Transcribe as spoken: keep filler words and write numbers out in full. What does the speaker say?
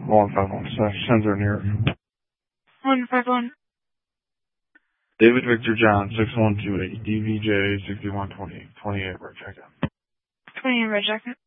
one five one, sensor near. one five one. David Victor John, six one two eight, D V J sixty-one twenty-eight, twenty-eight, red jacket. twenty-eight, red jacket.